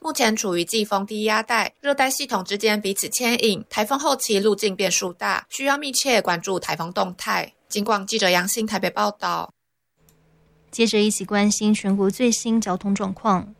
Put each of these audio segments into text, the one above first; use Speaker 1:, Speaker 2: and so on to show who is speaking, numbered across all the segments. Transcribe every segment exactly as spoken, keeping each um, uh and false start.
Speaker 1: 目前处于季风低压带、热带系统之间彼此牵引，台风后期路径变数大，需要密切关注台风动态。警广记者杨欣台北报道。
Speaker 2: 接着一起关心全国最新交通状况。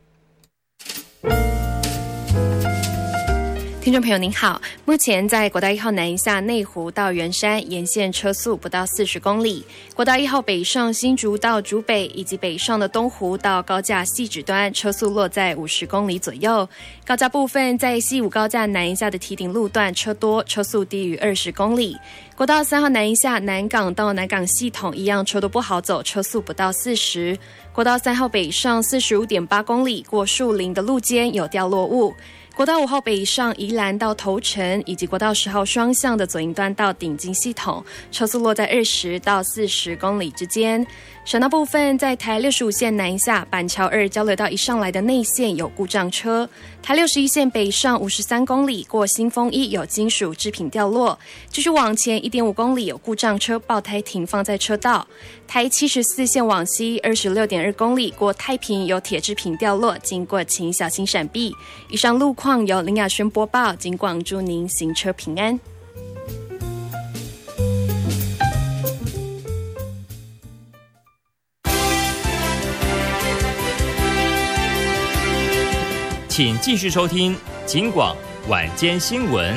Speaker 3: 听众朋友您好，目前在国道一号南一下内湖到圆山沿线车速不到四十公里，国道一号北上新竹到竹北以及北上的东湖到高架汐止端车速落在五十公里左右。高架部分在西武高架南一下的堤顶路段车多，车速低于二十公里。国道三号南一下南港到南港系统一样车多不好走，车速不到四十。国道三号北上四十五点八公里，过树林的路肩有掉落物。国道五号北上宜兰到头城，以及国道十号双向的左营端到顶金系统，车速落在二十到四十公里之间。省道部分，在台六十五线南下板桥二交流道一上来的内线有故障车，台六十一线北上五十三公里过新丰一有金属制品掉落，继续往前一点五公里有故障车爆胎停放在车道。台七十四线往西二十六点二公里过太平有铁制品掉落，经过请小心闪避。以上路况由林雅轩播报，警广祝您行车平安。
Speaker 4: 请继续收听警广晚间新闻。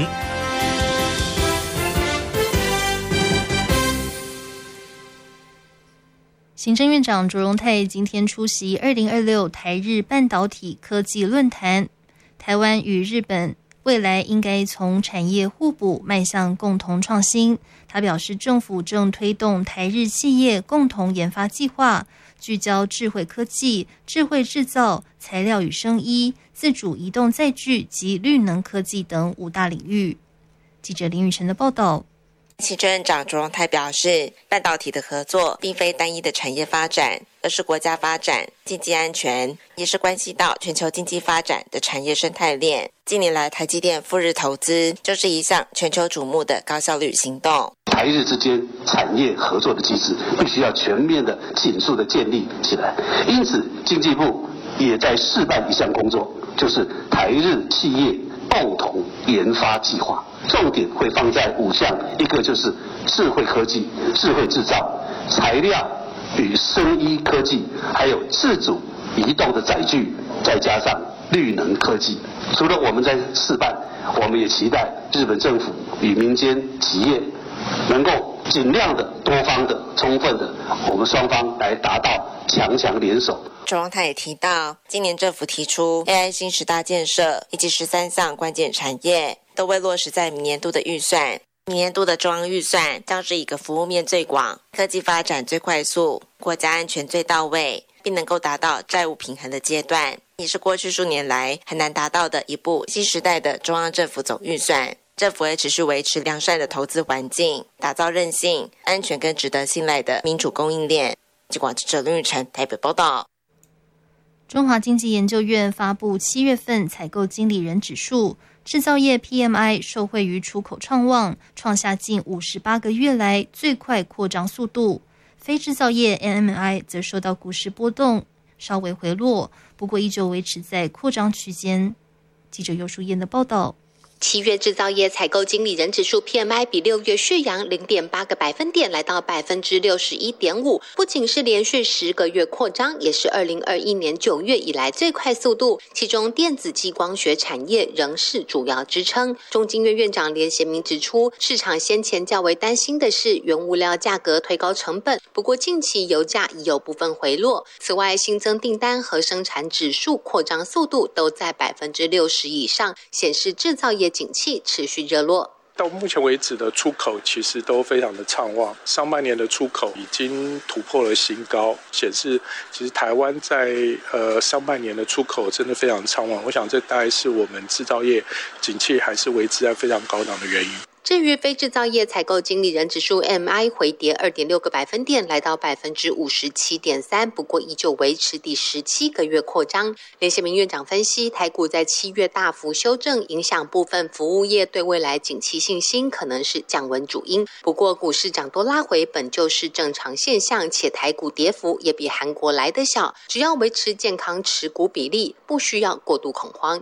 Speaker 2: 行政院长卓荣泰今天出席二零二六台日半导体科技论坛，台湾与日本未来应该从产业互补迈向共同创新。他表示，政府正推动台日企业共同研发计划，聚焦智慧科技、智慧制造、材料与生医、自主移动载具及绿能科技等五大领域。记者林雨辰的报道。
Speaker 5: 行政院长卓荣泰表示，半导体的合作并非单一的产业发展，而是国家发展、经济安全，也是关系到全球经济发展的产业生态链。近年来，台积电赴日投资就是一项全球瞩目的高效率行动。
Speaker 6: 台日之间产业合作的机制必须要全面的、紧速的建立起来。因此，经济部也在试办一项工作，就是台日企业共同研发计划，重点会放在五项，一个就是智慧科技、智慧制造、材料与生医科技，还有自主移动的载具，再加上绿能科技。除了我们在试办，我们也期待日本政府与民间企业能够尽量的、多方的、充分的，我们双方来达到强强联手。
Speaker 5: 卓荣泰也提到，今年政府提出 A I 新十大建设以及十三项关键产业，都未落实在明年度的预算。明年度的中央预算将是一个服务面最广、科技发展最快速、国家安全最到位，并能够达到债务平衡的阶段，也是过去数年来很难达到的一部新时代的中央政府总预算。政府会持续维持良善的投资环境，打造韧性、安全跟值得信赖的民主供应链。记者记者林玉成台北报道。
Speaker 2: 中华经济研究院发布七月份采购经理人指数，制造业 P M I 受惠于出口畅旺，创下近五十八个月来最快扩张速度。非制造业 M I 则受到股市波动，稍微回落，不过依旧维持在扩张区间。记者尤淑燕的报道。
Speaker 7: 七月制造业采购经理人指数 P M I 比六月续扬 零点八 个百分点，来到 百分之六十一点五， 不仅是连续十个月扩张，也是二零二一年九月以来最快速度。其中电子及光学产业仍是主要支撑。中经院院长连贤明指出，市场先前较为担心的是原物料价格推高成本，不过近期油价已有部分回落。此外，新增订单和生产指数扩张速度都在 百分之六十 以上，显示制造业景气持续热络。
Speaker 8: 到目前为止的出口其实都非常的畅旺，上半年的出口已经突破了新高，显示其实台湾在呃上半年的出口真的非常畅旺。我想这大概是我们制造业景气还是维持在非常高档的原因。
Speaker 7: 至于非制造业采购经理人指数 M I 回跌 二点六 个百分点，来到 百分之五十七点三， 不过依旧维持第十七个月扩张。连贤明院长分析，台股在七月大幅修正，影响部分服务业对未来景气信心，可能是降温主因。不过股市涨多拉回本就是正常现象，且台股跌幅也比韩国来得小，只要维持健康持股比例，不需要过度恐慌。